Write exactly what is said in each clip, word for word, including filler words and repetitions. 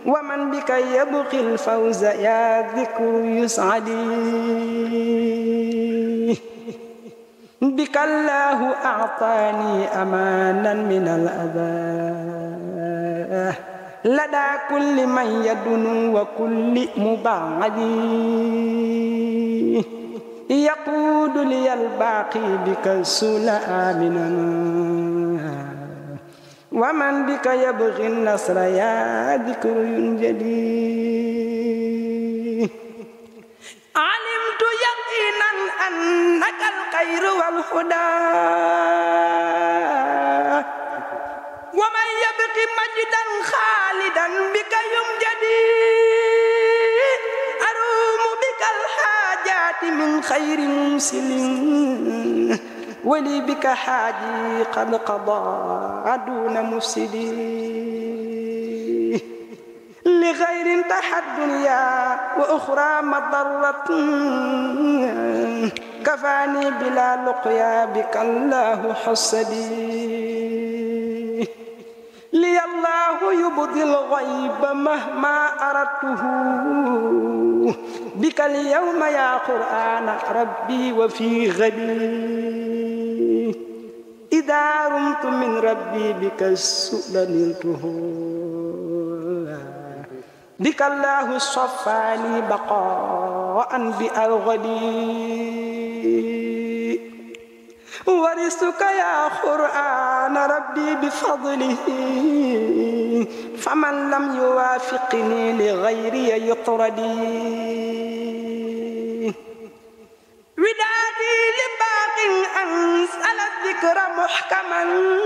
ومن بك يبغي الفوز يا ذكر يسعدي بك الله أعطاني أمانا من الأذى لدى كل من يدن وكل مبعد يقود لي الباقي بك السل آمنا ومن بك يبغي النصر يا ذكر ينجدي علمت يقينا أنك الخير والهدى ومن يبغي مجدا خالدا بك يمجدي أروم بك الحاجات من خير منسل ولي بك حاجي قد قضى دون مفسدي لغير انتهى الدنيا وأخرى مضرة كفاني بلا لقيا بك الله حسدي لي الله يبدي الغيب مهما أردته بك اليوم يا قرآن ربي وفي غبي إذا رمت من ربي بك السؤل نلته بك الله صفاني بقاء بأرغدي ورثك يا قرآن ربي بفضله فمن لم يوافقني لغيري يطردي ودادي لباق أنزل الذكر محكما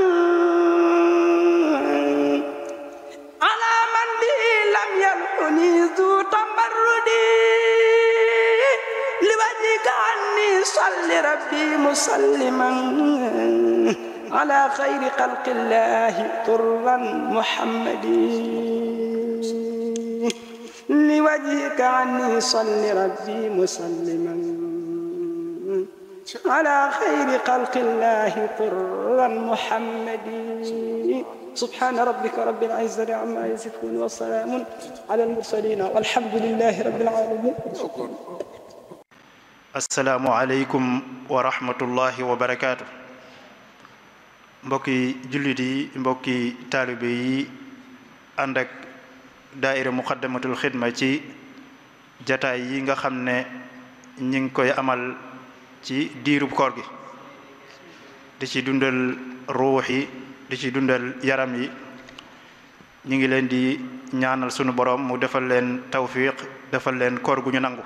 على من به لم يلحني ذو تمردي لوجهك عني صل ربي مسلما على خير خلق الله طرا محمدي لوجهك عني صل ربي مسلما على خير خلق الله طرا محمدي سبحان ربك رب العزة عما يصفون وسلام على المرسلين والحمد لله رب العالمين. السلام عليكم ورحمة الله وبركاته. mbokki jullit yi mbokki taalibe yi ànd ak daayira muqaddamatul xidma ci jataay yi nga xam ne ñi ngi koy amal ci diirub koor gi di ci dundal ruux yi di ci dundal yaram yi ñi ngi leen di ñaanal sunu borom mu defal leen tawfiq defal leen koor gu ñu nangu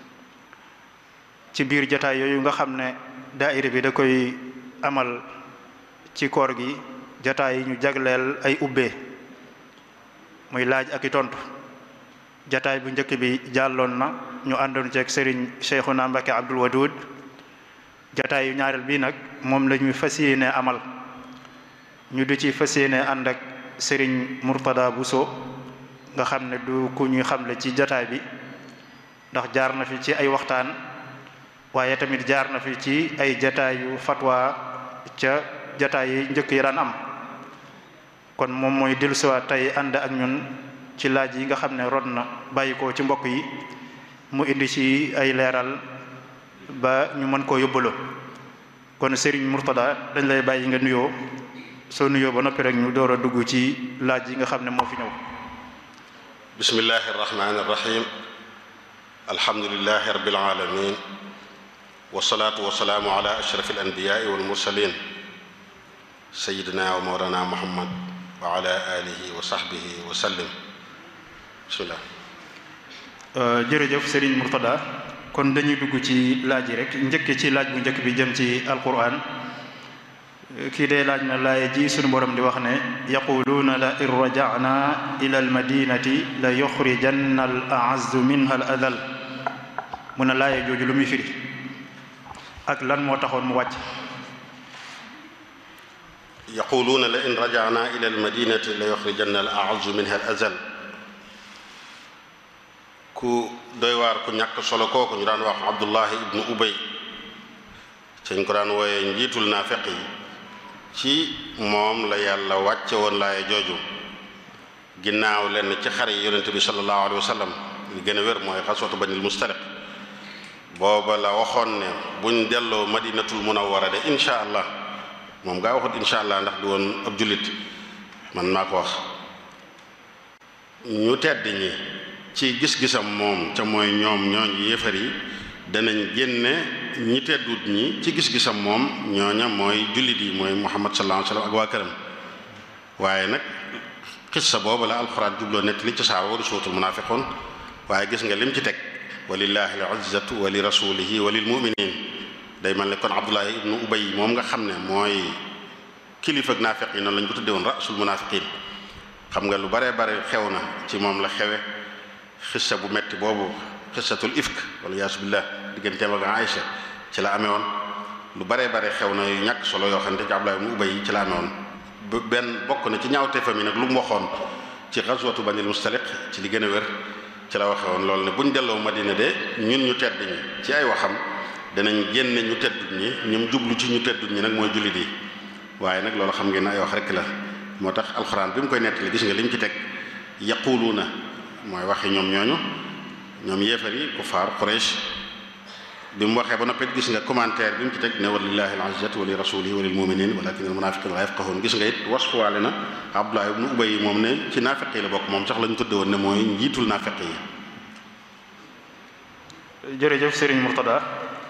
ci biir jataay yooyu nga xam ne daayira bi da koy amal ci koor gi jataay yi ñu jagleel ay ubbee muy laaj ak i tontu jataay bu njëkk bi jàlloon na ñu àndoon ceeg Serigne Cheikhouna Mbacké Abdoul Wadoud jataay yu ñaareel bi nag moom la ñuy fas yéene amal ñu di ci fas yéene ànd ak Serigne Mourtada Bousso nga xam ne du ku ñuy xamle ci jataay bi ndax jaar na fi ci ay waxtaan waaye tamit jaar na fi ci ay jataay yu fatwa ca jataay yi njëkk yi daan am kon moom mooy dellusiwaat tey ànd ak ñun ci laaj yi nga xam ne rod na bàyyi ko ci mbokk yi mu indi ci ay leeral ba ñu mën koo yóbbaloo kon Serigne Mourtada dañ lay bàyyi nga nuyoo soo nuyoo ba noppi rek ñu door a dugg ci laaj yi nga xam ne moo fi ñëw. bismillahi irrahmani irrahim alhamdulilahi rabbil alamin wasalaatu wasalaamu ala ashraf alanbiyai walmursalin sayidina wa mawlana muhammad wa ala alihi wa sahbihi wa sallim bismillah. jërëjëf Serigne Mourtada kon dañuy dugg ci laaj yi rek njëkk ci laaj bu njëkk bi jëm ci alquran kii dee laaj na laaya ji sunu borom di wax ne yaquluuna la in raja'na ila almadinati la yuxrijanna al a'azzu minha al adal mu ne laaya jooju lu muy firi ak lan moo taxoon mu wàcc. yaquluuna la in raja'na ila almadinati la yuxrijanna al a'azzu minha al azal ku doy waar ku ñàkk solo kooku ñu daan wax Abdullahi ibnu Ubay cañ ko daan wooye njiitul naafeq yi ci moom la yàlla wàcce woon laaya jooju ginnaaw lenn ci xare yi yonente bi sallallahu alayhi wa sallam li gën a wér mooy xaswatu banil mustaliq booba la waxoon ne buñ delloo madinatul munawwara de insha allah moom gaa waxut insha allah ndax du woon ab jullit man maa ko wax ñu tedd ñi ci gis-gisam moom ca mooy ñoom ñooñu yéefar yi danañ génne ñi teddut ñi ci gis-gisam moom ñooña mooy jullit yi mooy muhammad sallallahu alayhi wa sallam ak waa këram waaye nag xissa boobu la alxuraan jubloo nett li ci saar wari suutul munaafiqun waaye gis nga lim ci teg walillahi al izzatu wa li rasulihi wa lil muminin day mel ne kon abdullahi ibnu ubay moom nga xam ne mooy kilifa ak naafiq yi noonu lañ ko tudde woon rasul munaafiqin xam nga lu bare bare xew na ci moom la xewe xissa bu metti boobu xissatul ifk wala yaasu billah digganteem ak Aïcha ci la amee woon lu bare bare xew na yu ñàkk solo yoo xam ne ci abdullahi ibnu ubay ci la amee woon benn bokk na ci ñaawte fa mi nag lu mu waxoon ci xaswatu banil mustaliq ci li gën a wér ci la waxe woon loolu ne buñ delloo Madina de ñun ñu tedd ñi ci ay waxam danañ génne ñu teddut ñi ñum jublu ci ñu teddut ñi nag mooy jullit yi waaye nag loolu xam ngeen ay wax rek la moo tax alxuraan bi mu koy nettali gis nga lim ci teg yaquluuna mooy waxi ñoom ñooñu ñoom yéefar yi kufaar Quraysh bi mu waxee ba noppi gis nga commentaire bi mu ci teg ne walillahi al-izzatu wa li rasulihi wa lil mu'minin walakin al-munafiqina la yafqahun gis nga it wasfuwaale na Abdullah ibn Ubay moom ne ci naafiq yi la bokk moom sax lañu tudde woon ne mooy njiitul naafiq yi. jërëjëf Serigne Mourtada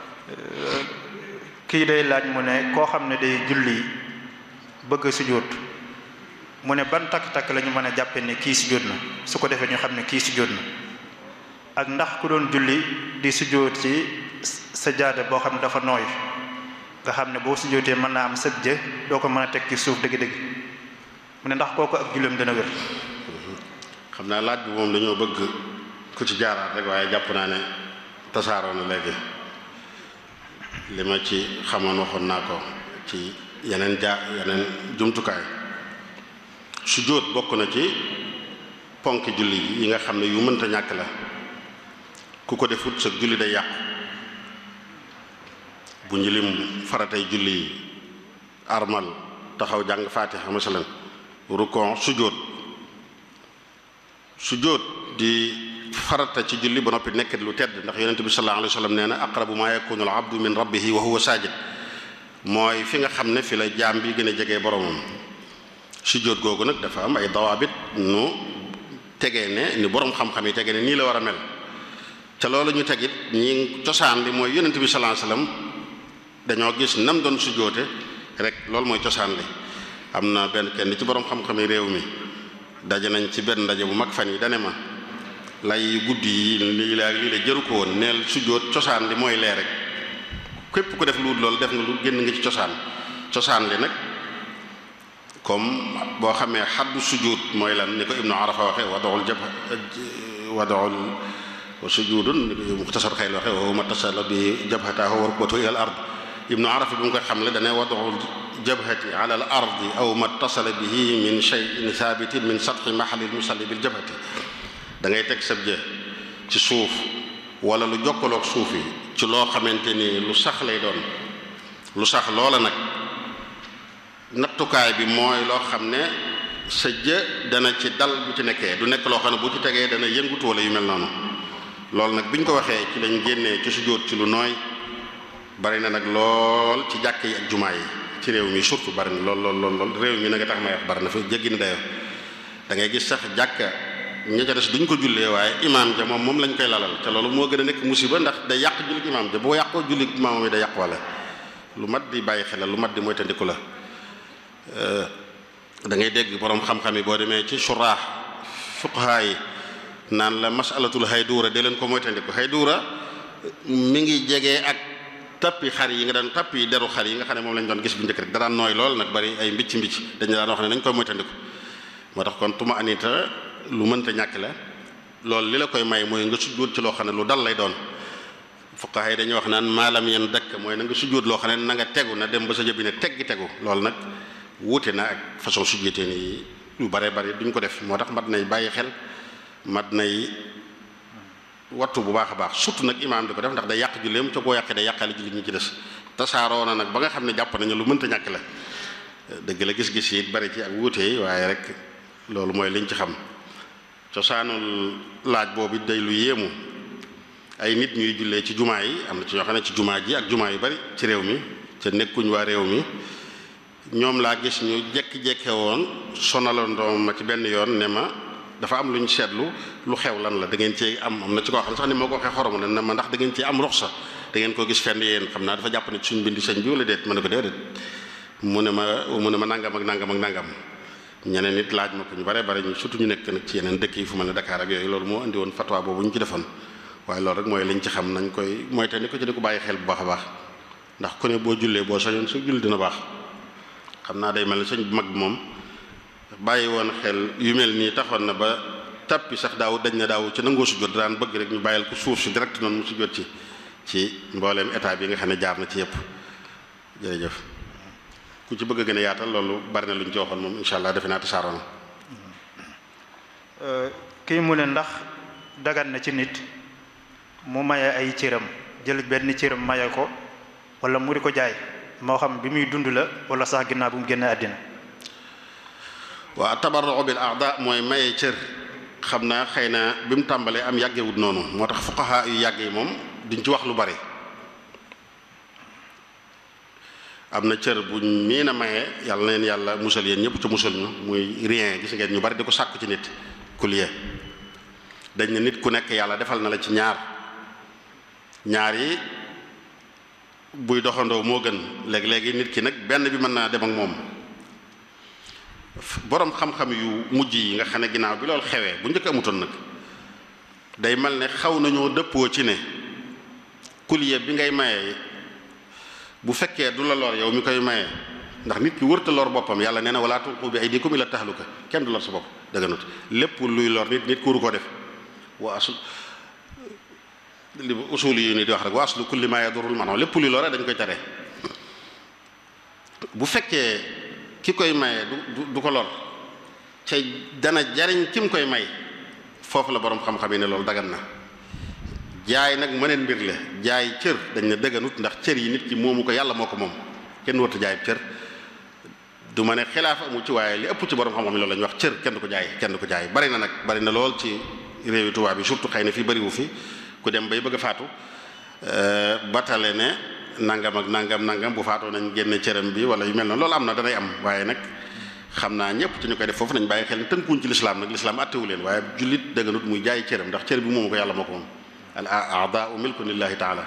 kii day laaj mu ne koo xam ne day julli bëgg a sujjóot mu ne ban takk-takk la ñu mën a jàppe ne kii sujjóot na su ko defee ñu xam ne kii sujjóot na ak ndax ku doon julli di sujjóot ci sajaada boo xam ne dafa nooy nga xam ne boo sujjóotee mën naa am sëb jë doo ko mën a teg ci suuf dëgg-dëgg mu ne ndax kooku ak julleem dana wér. xam naa laaj bi moom dañoo bëgg ku ci jaaraat rek waaye jàpp naa ne tasaaroo na léegi li ma ci xamoon waxoon naa ko ci yeneen jaa yeneen jumtukaay sujjóot bokk na ci ponki julli yi nga xam ne yu mënta ñàkk la ku ko defut sa julli day yàqu bu ñu lim faratay julli armal taxaw jàng faatiha masalan rukon sujjóot sujjóot di farata ci julli ba noppi nekk lu tedd ndax yonente bi sallallahu alayhi wa sallam nee na aqrabu ma yakunu al abdu min rabbihi wa huwa sajid mooy fi nga xam ne fi la jaam bi gën a jegee boromam sujjóot googu nag dafa am ay dawaabit nu tegee ne ni borom xam-xam yi tegee ne nii la war a mel ca loolu ñu tegit ñi cosaan li mooy yonente bi sallallahu alayhi wa sallam dañoo gis nam doon sujjóote rek loolu mooy cosaan li am na benn kenn ci borom xam-xam yi réew mi daje nañ ci benn ndaje bu mag fan yi dane ma lay guddi yi lii la lii la jëru ko woon neel sujjóot cosaan li mooy lee rek képp ku def lu loolu def nga lu génn nga ci cosaan cosaan li nag comme boo xamee xaddu sujjóot mooy lan ni ko ibnu arafa waxe wadoul jabha wadoul wa sujudun muxtasar xayl waxe wa ma tasala bi jabhatahu wa rukbatu ila al ard ibnu arafa bi mu koy xam le dane wadoul jabhati ala al ardi aw ma tasala bihi min shay'in thabitin min satxi mahali al musalli bil jabhati da ngay teg sab jë ci suuf wala lu jokkaloog suuf yi ci loo xamante ni lu sax lay doon lu sax loola nag nattukaay bi mooy loo xam ne sa jë dana ci dal bu ci nekkee du nekk loo xam ne bu ci tegee dana yëngutu wala yu mel noonu loolu nag bi ñu ko waxee ci lañ génnee ci sujjóot ci lu nooy bari na nag lool ci jàkk yi ak jumaa yi ci réew mi surtout bari na lool lool lool lool réew mi nag a tax may wax bari na fa jéggi na dayoo da ngay gis sax jàkka ña ca des duñ ko jullee waaye imaam ja moom moom lañ koy lalal te loolu moo gën a nekk musiba ndax day yàq jullit imaam ja boo yàqoo jullit imaam yi day yàq wala lu mat di bàyyi xel lu mat di mooy tandiku la da ngay dégg borom xam-xam yi boo demee ci suraax fuqahaa yi naan la masalatul hayduura de leen ko mooy tandiku hayduura mi ngi jege ak tappi xar yi nga daan tappi deru xar yi nga xam ne moom lañ doon gis bu njëkk rek da daan nooy lool nag bari ay mbicc mbicc dañu daan wax ne nañ koy mooy tandiku moo tax kon tuma anita lu mënta ñàkk la loolu li la koy may mooy nga sujjóot ci loo xam ne lu dal lay doon fuqaha yi dañuy wax naan maalam yan dëkk mooy na nga sujjóot loo xam ne na nga tegu na dem ba sa jëbi ne teggi tegu loolu nag wuute na ak façon sujjóotee ni yu bare bari duñ ko def moo tax mat nay bàyyi xel mat nay wattu bu baax a baax surtout nag imaam di ko def ndax day yàq julleem ca koo yàqee day yàqale julli ñi ci des tasaaroo na nag ba nga xam ne jàpp nañu lu mënta ñàkk la dëgg la gis-gis yi bari ci ak wuute yi waaye rek loolu mooy liñ ci xam cosaanul laaj boobu day lu yéemu ay nit ñuy jullee ci jumaa yi am na ci ñoo xam ne ci jumaa ji ak jumaa yu bari ci réew mi te nekkuñ waa réew mi ñoom laa gis ñu jekki-jekke woon sonalandoo ma ci benn yoon ne ma dafa am lu ñu seetlu lu xew lan la da ngeen ci am am na ci koo xam ne sax ni moo ko waxee xorom ne ma ndax da ngeen ci am ruxsa da ngeen ko gis fenn yéen xam naa dafa jàpp ne suñ bindi sëñ bi wala déet ma ne ko déedéet mu ne ma mu ne ma nangam ak nangam ak nangam ñeneen nit laaj ma ko ñu bare bare ñu surtout ñu nekk nag ci yeneen dëkk yi fu mel ne Dakar ak yooyu loolu moo indi woon fatwa boobu ñu ci defoon waaye loolu rek mooy liñ ci xam nañ koy mooy te ni ko ci di ko bàyyi xel bu baax a baax ndax ku ne boo jullee boo sañoon su julli dina baax xam naa day mel ne sëñ bu mag bi moom bàyyi woon xel yu mel nii taxoon na ba tappi sax daaw dañ na daaw ci nangoo sujjóot daan bëgg rek ñu bàyyil ko suuf si direct noonu mu sujjóot ci ci mbooleem état bi nga xam ne jaar na ci yëpp jërëjëf ku ci bëgg a gën a yaatal loolu bari na lu ñu ci waxoon moom insha allah defe naa tasaaroo na kii mu ne ndax dagan na ci nit mu maye ay cëram jël benn cëram maye ko wala mu di ko jaay moo xam bi muy dund la wala sax ginnaaw bu mu génne àddina waa tabarru bil aada mooy maye cër xam naa xëy na bi mu tàmbalee am yàggewut noonu moo tax fuqaha yu yàgg yi moom duñ ci wax lu bari am na cër buñ mii na maye yàlla na leen yàlla musal yéen ñëpp ca musal ñu muy rien gis ngeen ñu bari di ko sàkku ci nit kuliye dañ ne nit ku nekk yàlla defal na la ci ñaar ñaar yi buy doxandoo moo gën léegi-léegi nit ki nag benn bi mën naa dem ak moom boroom xam-xam yu mujj yi nga xam ne ginnaaw bi loolu xewee bu njëkk amutoon nag day mel ne xaw nañoo dëppoo ci ne kuliye bi ngay maye bu fekkee du la lor yow mi koy maye ndax nit ki wërta lor boppam yàlla nee na wala tulqu bi aydikum ila tahluka kenn du lor sa bopp dëgganut lépp luy lor nit nit ku waru ko def wa asl li usul yi ni di wax rek wa aslu kulli ma yadurul man lépp luy lore dañ koy tere bu fekkee ki koy maye du du ko lor ca dana jariñ ki mu koy may foofu la borom xam-xam yi ne loolu dagan na jaay nag mëneen mbir la jaay cër dañ ne dëgganut ndax cër yi nit ki moomu ko yàlla moo ko moom kenn warta jaay cër du ma ne xilaaf amu ci waaye li ëpp ci borom xam-xam yi loolu la ñuy wax cër kenn du ko jaay kenn du ko jaay bari na nag bari na lool ci réewi tubaab bi surtout xëy na fii bariwu fi ku dem bay bëgg a faatu batale ne nangam ak nangam nangam bu faatoo nañ génne cëram bi wala yu mel noonu loolu am na danay am waaye nag xam naa ñëpp ci ñu koy def foofu nañ bàyyi xel ne tënkuñ ci lislaam nag lislaam attewu leen waaye jullit dëgganut muy jaay cëram ndax cër bi moomu ko yàlla moo ko moom al a'daa'u milkun lillahi taala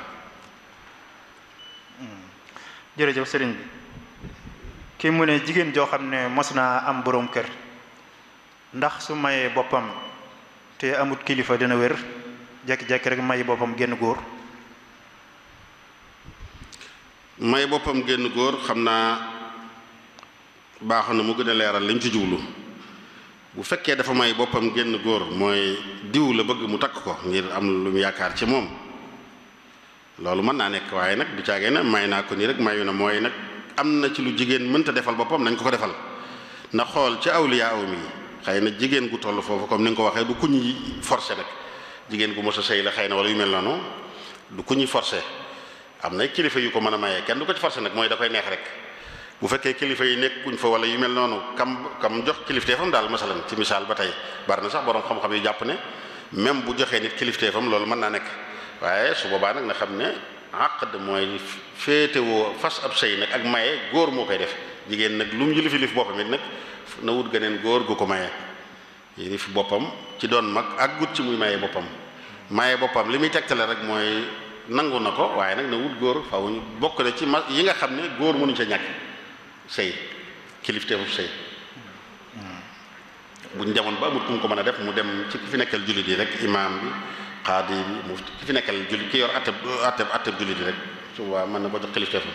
jërëjëf sëriñ bi kii mu ne jigéen joo xam ne mos naa am boroom kër ndax su mayee boppam te amut kilifa dina wér jekki-jekki rek may boppam génn góor may boppam génn góor xam naa baax na mu gën a leeral li mu ci jublu bu fekkee dafa may boppam génn góor mooy diw la bëgg mu takk ko ngir am lu mu yaakaar ci moom loolu mën naa nekk waaye nag du caagee na may naa ko nii rek mayu na mooy nag am na ci lu jigéen mënta defal boppam nañ ko ko defal na xool ci awliya aw mi xëy na jigéen gu toll foofu comme ni nga ko waxee du ku ñuy forcé nag jigéen gu mos a sëy la xëy na wala yu mel noonu du ku ñuy forcé am na kilifa yu ko mën a mayee kenn du ko ci forcé nag mooy da koy neex rek bu fekkee kilifa yi nekkuñ fa wala yu mel noonu kam kam jox kilifteefam daal masalan ci misaal ba tey bari na sax borom xam-xam yu jàpp ne même bu joxee nit kilifteefam loolu mën naa nekk waaye su boobaa nag na xam ne aqd mooy féetewoo fas ab sëy nag ak maye góor moo koy def jigéen nag lu mu yilif yilif boppam it nag na wut geneen góor gu ko maye yilif boppam ci doon mag ak gut ci muy maye boppam maye boppam li muy tegtale rek mooy nangu na ko waaye nag na wut góor faaw ñu bokk na ci ma yi nga xam ne góor mënuñ ca ñàkk sëy kilifteefu sëy buñ demoon ba amut ku mu ko mën a def mu dem ci ki fi nekkal jullit yi rek imaam bi xaadi bi mu ki fi nekkal jullit ki yor atteb atteb atteb jullit yi rek su boobaa mën na ko jox kilifteefu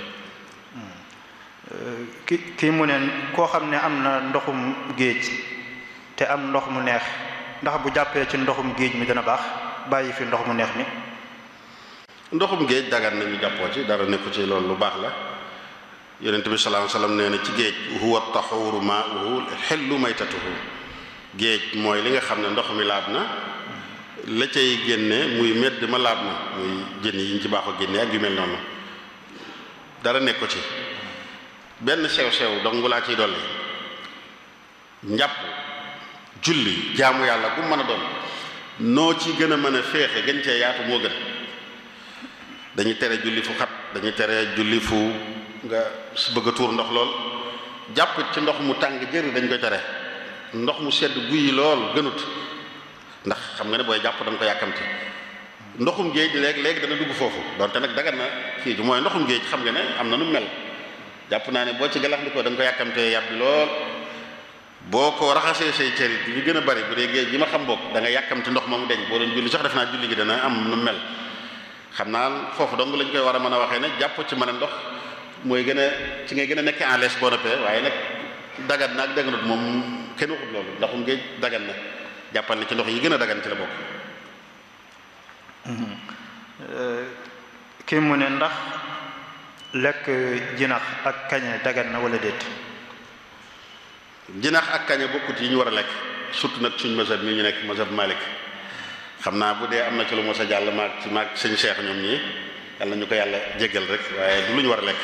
ki kii mu ne koo xam ne am na ndoxum géej te am ndox mu neex ndax bu jàppee ci ndoxum géej mi dana baax bàyyi fi ndox mu neex mi ndoxum géej dagan nañu jàppoo ci dara nekku ci loolu lu baax la yonent bi sallallahu alayhi wasallam nee na ci géej huwa taxuuru maa'uhu xillu maytatuhu géej mooy li nga xam ne ndox mi laab na la cay génne muy medd ma laab na muy jën yi ñu ci baaxoo génne ak yu mel noonu dara nekk ko ci benn sew sew dong laa ciy dolli njàpp julli jaamu yàlla bu mën a doon noo ci gën a mën a féexe gën cee yaatu moo gën. dañuy tere julli fu xat dañuy tere julli fu nga bëgg a tuur ndox lool jàpp ci ndox mu tàng jër dañ koy tere ndox mu sedd guyi lool gënut ndax xam nga ne booy jàpp da nga ko yàkkamti ndoxum géej léegi léegi dana dugg foofu donte nag dagan na fii gi mooy ndoxum géej xam nga ne am na nu mel jàpp naa ne boo ci galaxndikoo da nga ko yàkkamtee yàbbi lool boo ko raxasee say cër yi li gën a bari bu dee géej gi ma xam bokk da nga yàkkamti ndox moomu deñ boo doon julli sax def naa julli gi dana am nu mel xam naa foofu dong lañ koy war a mën a waxee ne jàpp ci mën a ndox mooy gën a ci ngay gën a nekk en l'aise boo noppee waaye nag dagan na ak daganut moom kenn waxut loolu ndoxum géej dagan na jàppal ne ci ndox yi gën a dagan ci la bokk. kii mu ne ndax lekk jinax ak kañe dagan na wala déet. jinax ak kañe bokkut yi ñu war a lekk surtout nag suñ mazhab mi ñu nekk mazhab Malik xam naa bu dee am na ci lu mos a jàll maag ci maag sëñ Cheikh ñoom ñii yàlla ñu ko yàlla jéggal rek waaye du lu ñu war a lekk.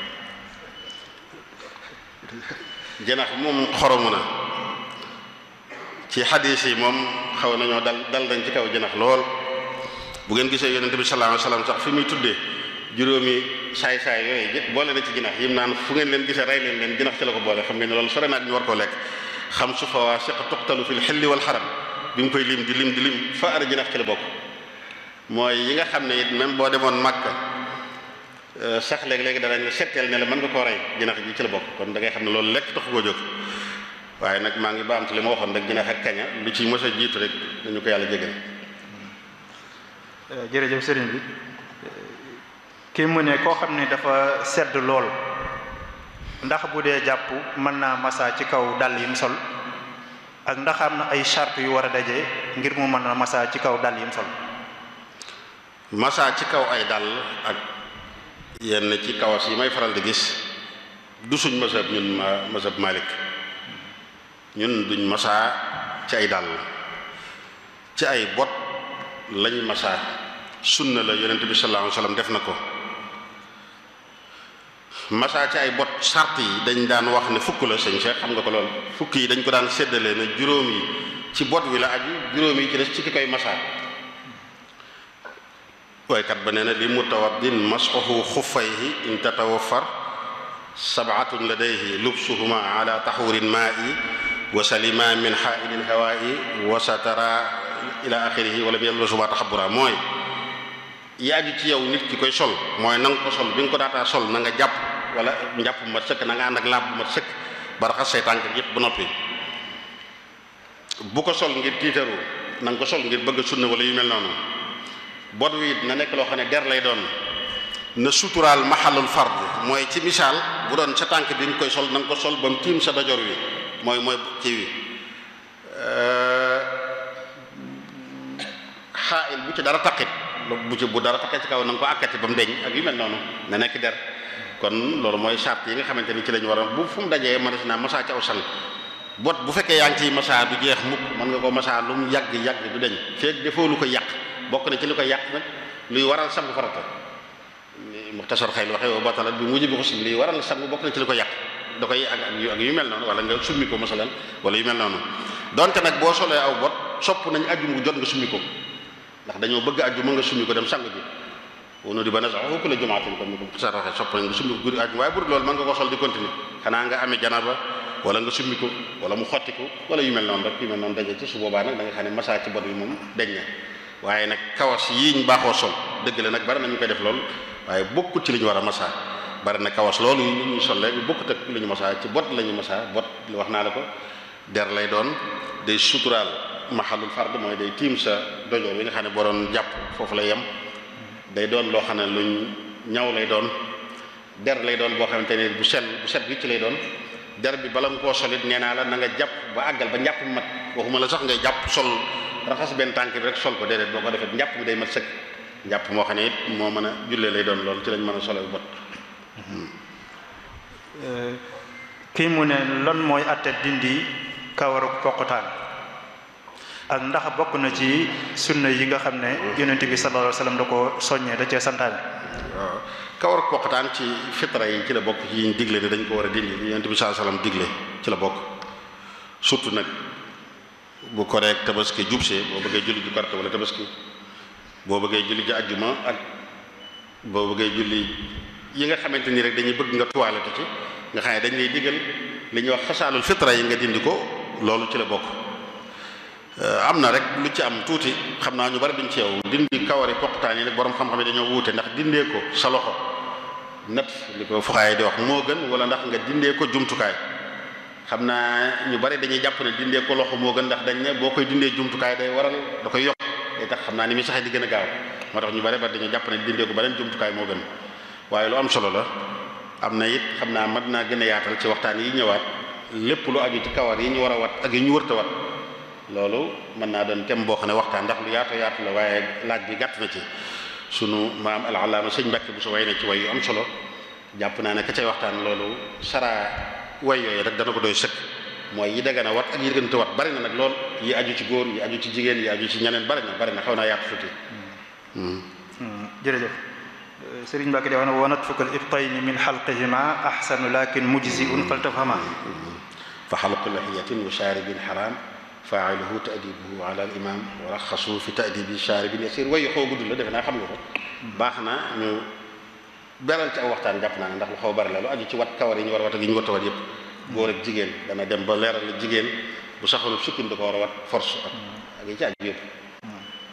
jinax moom xoromu na ci xadiis yi moom xaw nañoo dal dal dañ ci kaw jinax lool bu ngeen gisee yonente bi sallallahu alayhi wasallam sax fi muy tuddee juróomi saay-saay yooyu boole na ci jinax yim naan fu ngeen leen gisee rey leen leen jinax ci la ko boole xam ngeen ne loolu sore naag ñu war koo lekk xam su fa waa siq tuqtalu fil xilli wal xaram bi mu koy lim di lim di lim fa ara jinax ci la bokk mooy yi nga xam ne it même boo demoon Makka sax léegi-léegi danañ la setteel ne la mën nga koo rey jinax ji ci la bokk kon da ngay xam ne loolu lekk taxu koo jóg waaye nag maa ngi baamtu li ma waxoon rek jinax ak kaña lu ci mos a jiitu rek dañu ko yàlla jégal. jërëjëf sëriñ bi kii mu ne koo xam ne dafa sedd lool ndax bu dee jàpp mën naa massa ci kaw dàll yi mu sol ak ndax am na ay charte yu war a daje ngir mu mën a massa ci kaw dàll yi mu sol. massa ci kaw ay dàll ak yenn ci kawas yi may faral di gis du suñ mazhab ñun mazhab Malik ñun duñ massa ci ay dàll ci ay bot lañ massa sunna la yonent bi sallallahu alayhi wasallam def na ko massa ci ay bot sart yi dañ daan wax ne fukk la sëñ Cheikh xam nga ko lool fukk yi dañ ko daan séddale ne juróom yi ci bot wi la aju juróom yi ci des ci ki koy massa waykat ba nee na li mutawaddin masxuhu xuffayhi in tatawaffar sab'atun ladayhi lubsuhuma ala taxurin maa'i wa salima min xaailin hawaa'i wa satara ila axirihi wala bi yalbasuma taxabura mooy yaaju ci yow nit ki koy sol mooy na nga ko sol bi nga ko daataa sol na nga jàpp wala njàpp mat sëkk na nga ànd ak laab bu mat sëkk ba raxas say tànk yépp ba noppi bu ko sol ngir tiitaru na nga ko sol ngir bëgg sunna wala yu mel noonu bot wi na nekk loo xam ne der lay doon na suturaal maxalul fard mooy ci misaal bu doon sa tànk bi nga koy sol na nga ko sol ba mu tiim sa dajor wi mooy mooy ci wi xaail bu ci dara taqit bu ci bu dara taqee ci kaw na nga ko akkati ba mu deñ ak yu mel noonu na nekk der kon loolu mooy charte yi nga xamante ni ci lañu war a bu fu mu dajee mënees naa massa ci aw sang bot bu fekkee yaa ngi ciy massa du jeex mukk mën nga ko massa lu mu yàgg yàgg du deñ feeg defoo lu ko yàq bokk na ci li koy yàq nag luy waral sangu farata muxtasar xayl waxee wa batalat bi mujj bi xusl luy waral sangu bokk na ci li koy yàq da koy ak ak yu mel noonu wala nga summi ko masalan wala yu mel noonu donte nag boo solee aw bot sopp nañ ajjuma jot nga summi ko ndax dañoo bëgg ajjuma nga summi ko dem sangu ji wono di ba na sax ku la jumaatin comme ni ko muxtasar waxee sopp nañ nga summi ko guddi ajjuma waaye bu dul loolu mën nga ko sol di continuer xanaa nga amee janaba wala nga summi ko wala mu xotti ko wala yu mel noonu rek yu mel noonu daje ci su boobaa nag da nga xam ne massa ci bot bi moom deñ na waaye nag kawas yii ñu baaxoo sol dëgg la nag bari na ñu koy def lool waaye bokkut ci li ñu war a massa bari na kawas loolu yi ñuy sol léegi bokkut ak li ñu massa ci bot la ñu massa bot wax naa la ko der lay doon day suturaal maxalul fard mooy day tiim sa dojoor bi nga xam ne boo doon jàpp foofu lay yem day doon loo xam ne luñ ñaw lay doon der lay doon boo xamante ne bu sell bu set bi ci lay doon der bi bala nga koo solit nee naa la na nga jàpp ba àggal ba njàpp mat waxuma la sax ngay jàpp sol raxas benn tànk bi rek sol ko déedéet boo ko defee njàpp bi day mat sëkk njàpp moo xam ne it moo mën a jullee lay doon loolu ci lañ mën a solo bot. kii mu ne lan mooy atte dindi kawaru poqutaan ak ndax bokk na ci sunna yi nga xam ne yonent bi sallallahu alayhi wasallam da ko soññee da cee santaane. waaw kawaru poqutaan ci fitra yi ci la bokk ci yiñ digle ne dañ ko war a dindi yonent bi sallallahu alayhi wasallam digle ci la bokk surtout nag bu ko rek tabaski jubsee boo bëggee julli ju korite wala tabaski boo bëggee julli ji ajjuma ak boo bëggee julli yi nga xamante ni rek dañuy bëgg nga tuwaalate ci nga xam ne dañ lay digal li ñuy wax xasaalul fitra yi nga dindi ko loolu ci la bokk. am na rek lu ci am tuuti xam naa ñu bari duñ ci yow dindi kawari poqtaan yi nag borom xam-xam yi dañoo wuute ndax dindee ko sa loxo nat li ko fuxaay di wax moo gën wala ndax nga dindee ko jumtukaay. xam naa ñu bari dañuy jàpp ne dindee ko loxo moo gën ndax dañ ne boo koy dindee jumtukaay day waral da koy yokk day tax xam naa ni muy saxee di gën a gaaw moo tax ñu bari bari dañuy jàpp ne dindee ko beneen jumtukaay moo gën waaye lu am solo la am na it xam naa mën naa gën a yaatal ci waxtaan yi ñëwaat lépp lu aju ci kawar yi ñu war a wat ak yi ñu wërta wat loolu mën naa doon tem boo xam ne waxtaan ndax lu yaatu yaatu la waaye laaj bi gàtt na ci sunu maam al alaama sëñ Mbàkke bu sa way na ci way yu am solo jàpp naa ne ka cay waxtaan loolu saraa way yooyu rek dana ko doy sëkk mooy yi dagana wat ak yi gënta wat bari na nag lool yi aju ci góor yi aju ci jigéen yi aju ci ñeneen bari na bari na xaw naa yaatu tuuti. jërëjëf Sëriñ Mbàkke di wax ne wa natfukal ibtayni min xalqihima ahsanu lakin mujziun faltafhama fa xalqu lahiyatin wa shaaribin xaraam faa'iluhu ta'dibuhu ala al imam wa raxasu fi ta'dibi shaaribin yasir way xaw gudd la defe naa xam nga ko baax na ñu beral ci aw waxtaan jàpp naa ne ndax lu xaw bari la lu aju ci wat kawar yi ñu war a wat ak yi ñu war a wat yëpp góor ak jigéen dana dem ba leeral la jigéen bu saxoon sikkim da ko war a wat force ak ak yi ci aju yëpp